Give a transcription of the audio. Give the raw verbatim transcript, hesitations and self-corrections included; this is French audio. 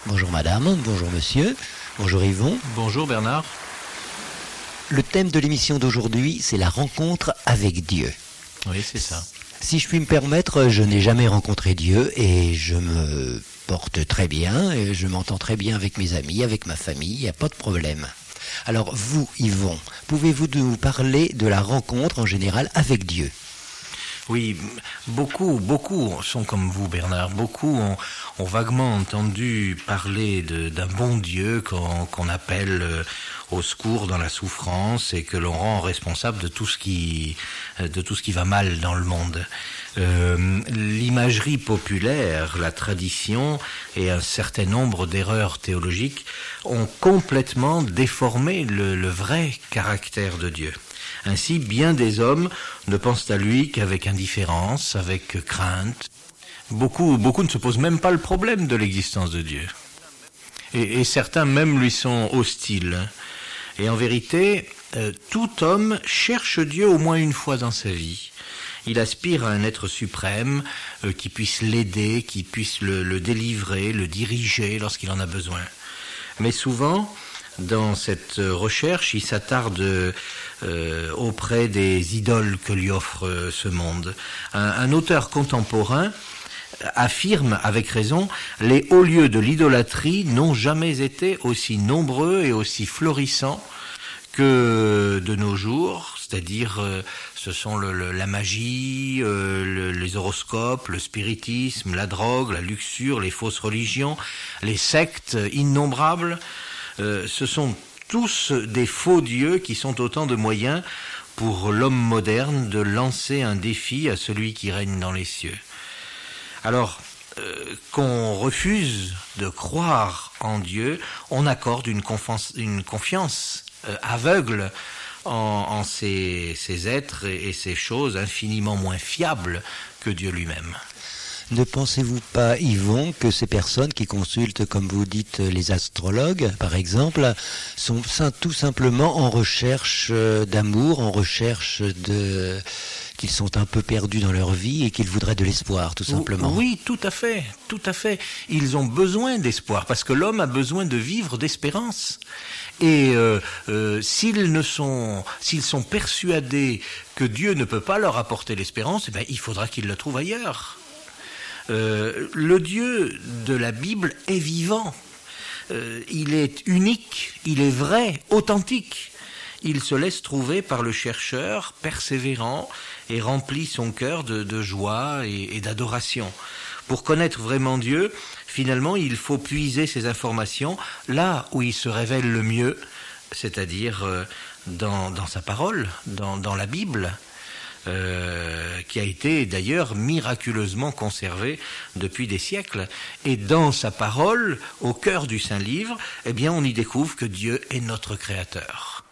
Bonjour madame, bonjour monsieur, bonjour Yvon. Bonjour Bernard. Le thème de l'émission d'aujourd'hui, c'est la rencontre avec Dieu. Oui, c'est ça. Si je puis me permettre, je n'ai jamais rencontré Dieu et je me porte très bien, et je m'entends très bien avec mes amis, avec ma famille, il n'y a pas de problème. Alors vous, Yvon, pouvez-vous nous parler de la rencontre en général avec Dieu ? Oui, beaucoup, beaucoup sont comme vous Bernard, beaucoup ont, ont vaguement entendu parler de, d'un bon Dieu qu'on, qu'on appelle euh, au secours dans la souffrance et que l'on rend responsable de tout ce qui, de tout ce qui va mal dans le monde. Euh, l'imagerie populaire, la tradition et un certain nombre d'erreurs théologiques ont complètement déformé le, le vrai caractère de Dieu. Ainsi, bien des hommes ne pensent à lui qu'avec indifférence, avec crainte. Beaucoup, beaucoup ne se posent même pas le problème de l'existence de Dieu. Et, et certains même lui sont hostiles. Et en vérité, euh, tout homme cherche Dieu au moins une fois dans sa vie. Il aspire à un être suprême euh, qui puisse l'aider, qui puisse le, le délivrer, le diriger lorsqu'il en a besoin. Mais souvent, dans cette recherche, il s'attarde euh, auprès des idoles que lui offre euh, ce monde. Un, un auteur contemporain affirme avec raison, les hauts lieux de l'idolâtrie n'ont jamais été aussi nombreux et aussi florissants que de nos jours, c'est-à-dire euh, ce sont le, le, la magie, euh, le, les horoscopes, le spiritisme, la drogue, la luxure, les fausses religions, les sectes innombrables. Euh, ce sont tous des faux dieux qui sont autant de moyens pour l'homme moderne de lancer un défi à celui qui règne dans les cieux. Alors, euh, qu'on refuse de croire en Dieu, on accorde une, confiance, une confiance euh, aveugle en, en ces, ces êtres et, et ces choses infiniment moins fiables que Dieu lui-même. Ne pensez-vous pas, Yvon, que ces personnes qui consultent, comme vous dites, les astrologues, par exemple, sont tout simplement en recherche d'amour, en recherche de... qu'ils sont un peu perdus dans leur vie et qu'ils voudraient de l'espoir, tout simplement? Oui, tout à fait, tout à fait. Ils ont besoin d'espoir, parce que l'homme a besoin de vivre d'espérance. Et euh, euh, s'ils ne sont, s'ils sont persuadés que Dieu ne peut pas leur apporter l'espérance, eh bien, il faudra qu'ils le trouvent ailleurs. Euh, le Dieu de la Bible est vivant, euh, il est unique, il est vrai, authentique. Il se laisse trouver par le chercheur persévérant et remplit son cœur de, de joie et, et d'adoration. Pour connaître vraiment Dieu, finalement, il faut puiser ses informations là où il se révèle le mieux, c'est-à-dire euh, dans, dans sa parole, dans, dans la Bible. Euh, qui a été d'ailleurs miraculeusement conservé depuis des siècles. Et dans sa parole, au cœur du Saint-Livre, eh bien, on y découvre que Dieu est notre Créateur.